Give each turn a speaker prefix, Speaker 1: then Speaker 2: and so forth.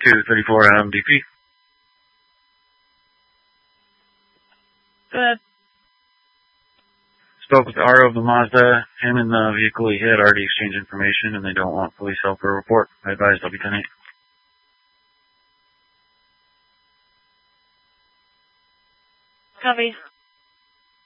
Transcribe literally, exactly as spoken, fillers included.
Speaker 1: two thirty-four M D P.
Speaker 2: Go ahead.
Speaker 1: Spoke with the R O of the Mazda. Him and the vehicle he hit already exchanged information, and they don't want police help or report. I advise W ten eight.
Speaker 2: Copy.